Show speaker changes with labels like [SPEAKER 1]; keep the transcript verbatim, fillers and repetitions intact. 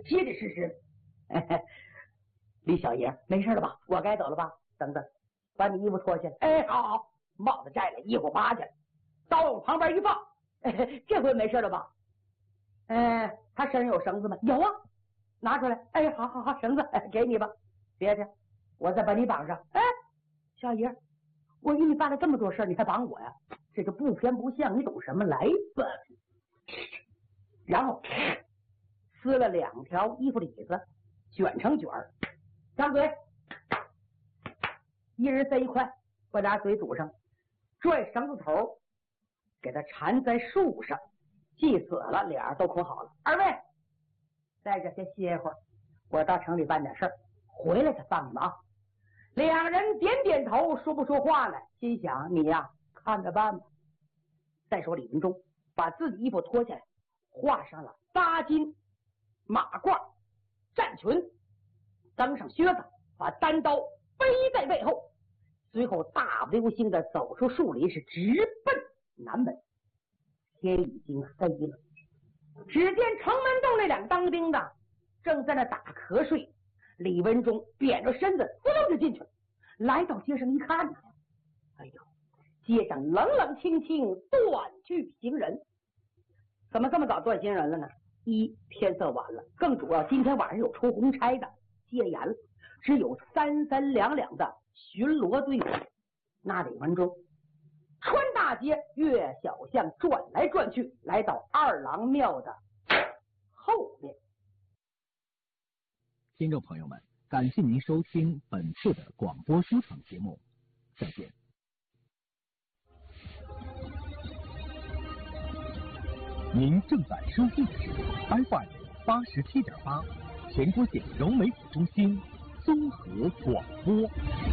[SPEAKER 1] 结结实实。李小爷，没事了吧？我该走了吧？等等，把你衣服脱下来。哎，好好，帽子摘了，衣服扒下来，刀往旁边一放。哎，这回没事了吧？哎，他身上有绳子吗？有啊，拿出来。哎，好好好，绳子、哎、给你吧，别去，我再把你绑上。哎，小爷，我给你办了这么多事，你还绑我呀？这个不偏不向，你懂什么？来吧。然后撕了两条衣服里子，卷成卷儿，张嘴，一人塞一块，把俩嘴堵上，拽绳子头，给它缠在树上，系死了，俩都捆好了。二位在这先歇会儿，我到城里办点事儿，回来再放你们啊。两人点点头，说不出话来，心想你呀、啊，看着办吧。再说李文忠把自己衣服脱下来，画上了八斤马褂战裙，蹬上靴子，把单刀背在背后，随后大步流星的走出树林，是直奔南门。天已经黑了，只见城门洞那两个当兵的正在那打瞌睡。李文忠扁着身子咕噜就进去了，来到街上一看，哎呦，街上冷冷清清，断去行人。怎么这么早断行人了呢？一天色晚了，更主要今天晚上有出红差的，戒严了，只有三三两两的巡逻队伍。那李文忠穿大街，越小巷，转来转去，来到二郎庙的后面。
[SPEAKER 2] 听众朋友们，感谢您收听本次的广播书场节目，再见。您正在收听的是 F M 八十七点八，全国性融媒体中心综合广播。